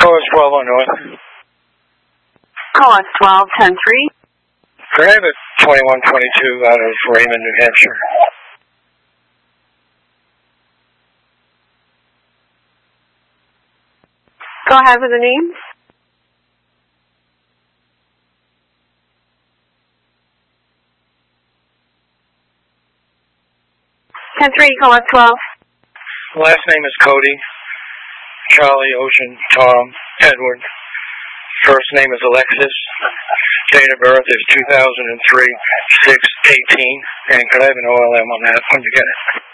Call us 12 on North. Call us 12-10-3. Can I have a 2122 out of Raymond, New Hampshire? Go ahead with the name. Call us 12. Last name is Cody. Charlie, Ocean, Tom, Edward. First name is Alexis. Date of birth is 2003, 6/18. And could I have an OLM on that when you get it?